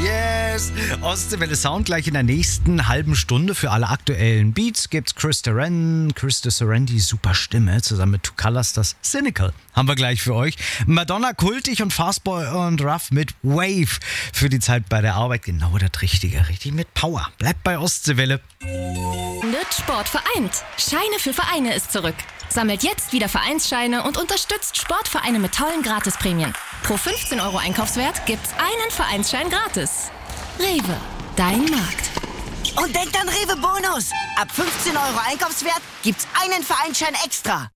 Yes! Ostseewelle Sound gleich in der nächsten halben Stunde. Für alle aktuellen Beats gibt's Krista Sorrenti, super Stimme, zusammen mit Two Colors, das Cynical. Haben wir gleich für euch. Madonna kultig und Fastboy und Ruff mit Wave. Für die Zeit bei der Arbeit genau das Richtige. Richtig mit Power. Bleibt bei Ostseewelle. Nerd Sport vereint. Scheine für Vereine ist zurück. Sammelt jetzt wieder Vereinsscheine und unterstützt Sportvereine mit tollen Gratisprämien. Pro 15 € Einkaufswert gibt's einen Vereinsschein gratis. Rewe, dein Markt. Und denkt an Rewe Bonus. Ab 15 € Einkaufswert gibt's einen Vereinsschein extra.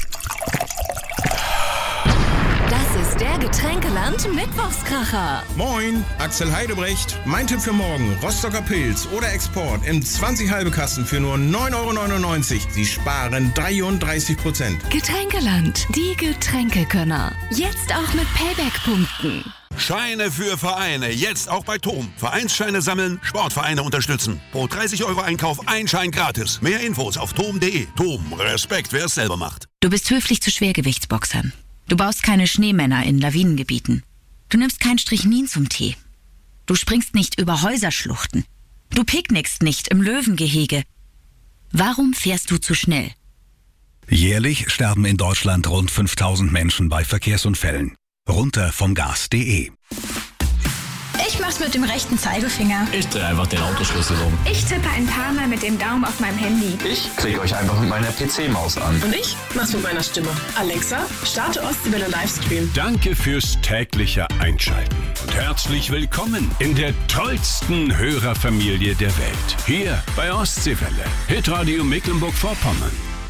Das ist der Getränkeland Mittwochskracher. Moin, Axel Heidebrecht. Mein Tipp für morgen, Rostocker Pilz oder Export im 20 halbe Kasten für nur 9,99 €. Sie sparen 33%. Getränkeland, die Getränkekönner. Jetzt auch mit Payback-Punkten. Scheine für Vereine, jetzt auch bei TOM. Vereinsscheine sammeln, Sportvereine unterstützen. Pro 30 € Einkauf ein Schein gratis. Mehr Infos auf tom.de. TOM, Respekt, wer es selber macht. Du bist höflich zu Schwergewichtsboxern. Du baust keine Schneemänner in Lawinengebieten. Du nimmst kein Strychnin zum Tee. Du springst nicht über Häuserschluchten. Du picknickst nicht im Löwengehege. Warum fährst du zu schnell? Jährlich sterben in Deutschland rund 5000 Menschen bei Verkehrsunfällen. Runter vom Gas.de. Ich mach's mit dem rechten Zeigefinger. Ich drehe einfach den Autoschlüssel um. Ich tippe ein paar Mal mit dem Daumen auf meinem Handy. Ich klicke euch einfach mit meiner PC-Maus an. Und ich mach's mit meiner Stimme. Alexa, starte Ostseewelle Livestream. Danke fürs tägliche Einschalten. Und herzlich willkommen in der tollsten Hörerfamilie der Welt. Hier bei Ostseewelle. Hitradio Mecklenburg-Vorpommern.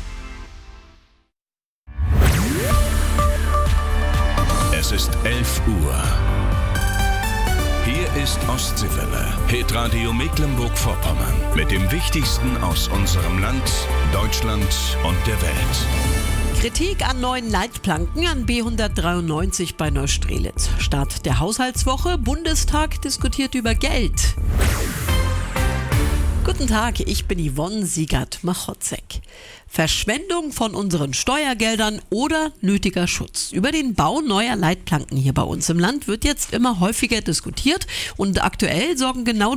Es ist 11 Uhr. Hier ist Ostseewelle, Hitradio Mecklenburg-Vorpommern. Mit dem Wichtigsten aus unserem Land, Deutschland und der Welt. Kritik an neuen Leitplanken an B193 bei Neustrelitz. Start der Haushaltswoche, Bundestag diskutiert über Geld. Guten Tag, ich bin Yvonne Siegert-Machotzek. Verschwendung von unseren Steuergeldern oder nötiger Schutz. Über den Bau neuer Leitplanken hier bei uns im Land wird jetzt immer häufiger diskutiert und aktuell sorgen genau